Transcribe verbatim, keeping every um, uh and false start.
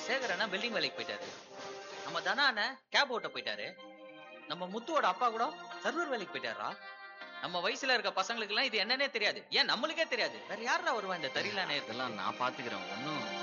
சேகர் அண்ணா building வேலைக்கு போயிட்டாரு. நம்ம தனா அண்ணன் கேப் ஓட்ட போயிட்டாரு. நம்ம முத்துவோட அப்பா கூட சர்வர் வேலைக்கு போயிட்டாரா. நம்ம வயசுல இருக்க பசங்களுக்கு எல்லாம் இது என்னன்னே தெரியாது. ஏன் நம்மளுக்கே தெரியாது. வேற யாரா வருவா இந்த தெரியலானே? இதெல்லாம் நான் பாத்துக்கிறேன். ஒன்னும்